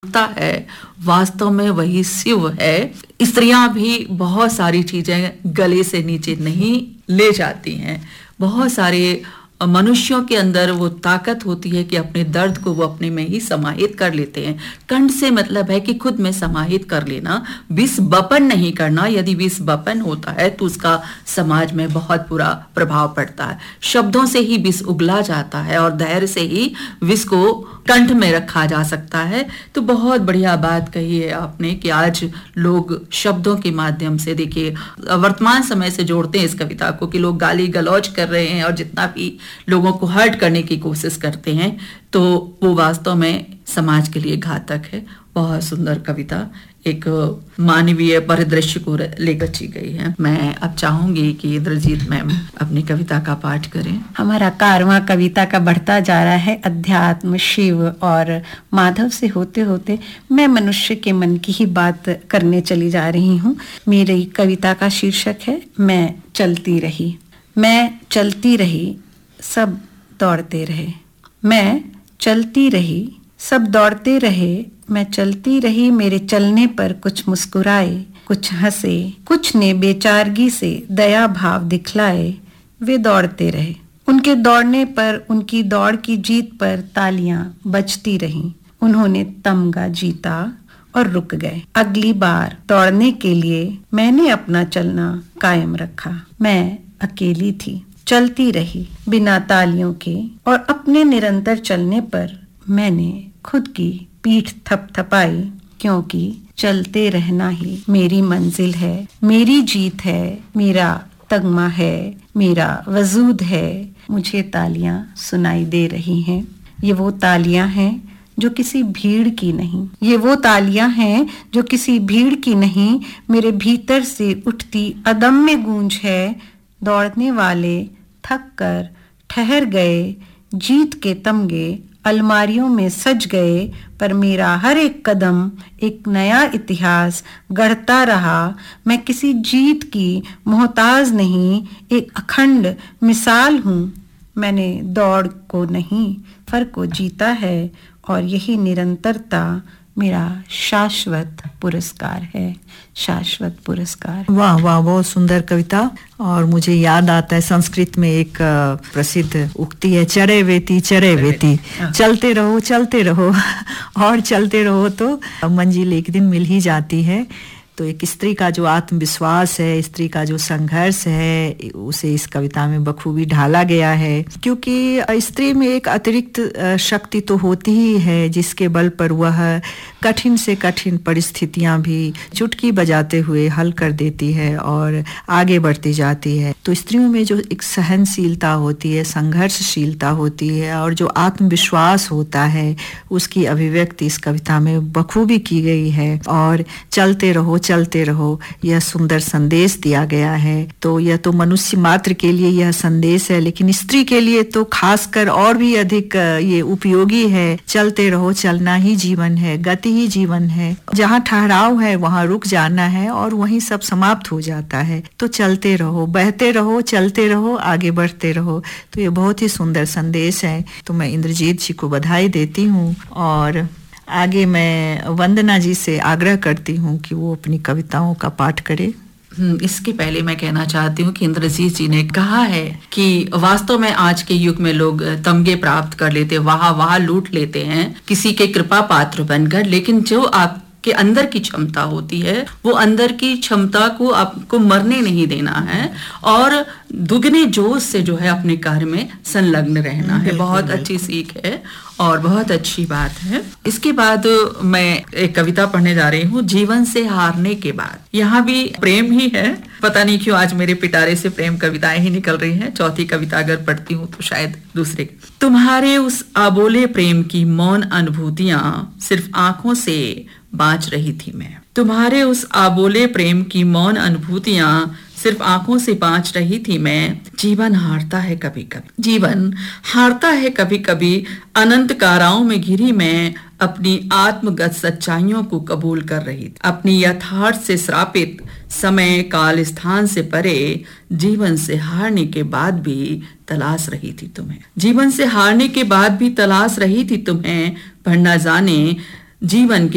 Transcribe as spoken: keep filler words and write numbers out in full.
है वास्तव में वही शिव है। स्त्रियां भी बहुत सारी चीजें गले से नीचे नहीं ले जाती हैं। बहुत सारे मनुष्यों के अंदर वो ताकत होती है कि अपने दर्द को वो अपने में ही समाहित कर लेते हैं। कंठ से मतलब है कि खुद में समाहित कर लेना, विष बपन नहीं करना। यदि विष बपन होता है तो उसका समाज में बहुत बुरा प्रभाव पड़ता है। शब्दों से ही विष उगला जाता है और धैर्य से ही विष को कंठ में रखा जा सकता है। तो बहुत बढ़िया बात कही है आपने कि आज लोग शब्दों के माध्यम से, देखिए वर्तमान समय से जोड़ते हैं इस कविता को कि लोग गाली गलौज कर रहे हैं और जितना भी लोगों को हर्ट करने की कोशिश करते हैं, तो वो वास्तव में समाज के लिए घातक है। बहुत सुंदर कविता, एक मानवीय परिदृश्य को लेकर रची गई है। मैं अब चाहूंगी कि इंद्रजीत मैम अपनी कविता का पाठ करें। हमारा कारवां कविता का बढ़ता जा रहा है अध्यात्म, शिव और माधव से होते होते मैं मनुष्य के मन की ही बात करने चली जा रही हूँ। मेरी कविता का शीर्षक है मैं चलती रही। मैं चलती रही, सब दौड़ते रहे। मैं चलती रही, सब दौड़ते रहे। मैं चलती रही, मेरे चलने पर कुछ मुस्कुराए, कुछ हंसे, कुछ ने बेचारगी से दया भाव दिखलाए। वे दौड़ते रहे। उनके दौड़ने पर, उनकी दौड़ की जीत पर तालियां बजती रहीं। उन्होंने तमगा जीता और रुक गए। अगली बार दौड़ने के लिए मैंने अपना चलना कायम रखा। मैं अकेली थी, चलती रही बिना तालियों के, और अपने निरंतर चलने पर मैंने खुद की पीठ थपथपाई, क्योंकि चलते रहना ही मेरी मंजिल है, मेरी जीत है, मेरा तगमा है, मेरा वजूद है। मुझे तालियां सुनाई दे रही हैं। ये वो तालियां हैं जो किसी भीड़ की नहीं, ये वो तालियां हैं जो किसी भीड़ की नहीं, मेरे भीतर से उठती अदम्य गूंज है। दौड़ने वाले थक कर ठहर गए, जीत के तमगे अलमारियों में सज गए, पर मेरा हर एक कदम एक नया इतिहास गढ़ता रहा। मैं किसी जीत की मोहताज नहीं, एक अखंड मिसाल हूँ। मैंने दौड़ को नहीं, फर्क को जीता है, और यही निरंतरता मेरा शाश्वत पुरस्कार है। शाश्वत पुरस्कार। वाह वाह, बहुत सुंदर कविता। और मुझे याद आता है संस्कृत में एक प्रसिद्ध उक्ति है, चरे वेती चरे वेती, चलते रहो चलते रहो और चलते रहो तो मंजिल एक दिन मिल ही जाती है। तो एक स्त्री का जो आत्मविश्वास है, स्त्री का जो संघर्ष है, उसे इस कविता में बखूबी ढाला गया है। क्योंकि स्त्री में एक अतिरिक्त शक्ति तो होती ही है जिसके बल पर वह कठिन से कठिन परिस्थितियां भी चुटकी बजाते हुए हल कर देती है और आगे बढ़ती जाती है। तो स्त्रियों में जो एक सहनशीलता होती है, संघर्षशीलता होती है और जो आत्मविश्वास होता है, उसकी अभिव्यक्ति इस कविता में बखूबी की गई है। और चलते रहो चलते रहो, यह सुंदर संदेश दिया गया है। तो यह तो मनुष्य मात्र के लिए यह संदेश है, लेकिन स्त्री के लिए तो खासकर और भी अधिक ये उपयोगी है। चलते रहो, चलना ही जीवन है, गति ही जीवन है। जहाँ ठहराव है वहाँ रुक जाना है और वहीं सब समाप्त हो जाता है। तो चलते रहो, बहते रहो, चलते रहो, आगे बढ़ते रहो। तो ये बहुत ही सुंदर संदेश है। तो मैं इंद्रजीत जी को बधाई देती हूँ और आगे मैं वंदना जी से आग्रह करती हूँ कि वो अपनी कविताओं का पाठ करे। इसके पहले मैं कहना चाहती हूँ कि इंद्रजीत जी ने कहा है कि वास्तव में आज के युग में लोग तमगे प्राप्त कर लेते, वहां वहां लूट लेते हैं किसी के कृपा पात्र बनकर, लेकिन जो आप के अंदर की क्षमता होती है, वो अंदर की क्षमता को आपको मरने नहीं देना है और दुगने जोश से जो है अपने कार्य में संलग्न रहना है। बहुत अच्छी सीख है और बहुत अच्छी बात है। इसके बाद मैं एक कविता पढ़ने जा रही हूँ, जीवन से हारने के बाद। यहाँ भी प्रेम ही है, पता नहीं क्यों आज मेरे पिटारे से प्रेम कविताएं ही निकल रही हैं। चौथी कविता अगर पढ़ती हूँ तो शायद दूसरे। तुम्हारे उस आबोले प्रेम की मौन अनुभूतियां सिर्फ आंखों से बाँच रही थी मैं। तुम्हारे उस आबोले प्रेम की मौन अनुभूतियां सिर्फ आंखों से बाँच रही थी मैं। जीवन हारता है कभी कभी, जीवन हारता है कभी कभी। अनंत काराओं में घिरी मैं अपनी आत्मगत सच्चाइयों को कबूल कर रही थी। अपनी यथार्थ से श्रापित समय काल स्थान से परे जीवन से हारने के बाद भी तलाश रही थी तुम्हें। जीवन से हारने के बाद भी तलाश रही थी तुम्हें, पर न जाने जीवन के